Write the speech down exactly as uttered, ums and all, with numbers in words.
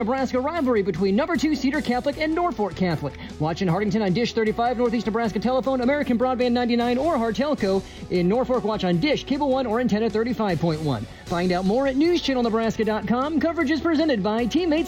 Nebraska rivalry between number two Cedar Catholic and Norfolk Catholic. Watch in Hardington on Dish thirty-five, Northeast Nebraska Telephone, American Broadband ninety-nine, or Hartelco. In Norfolk, watch on Dish, Cable one, or Antenna thirty-five point one. Find out more at news channel nebraska dot com. Coverage is presented by Teammates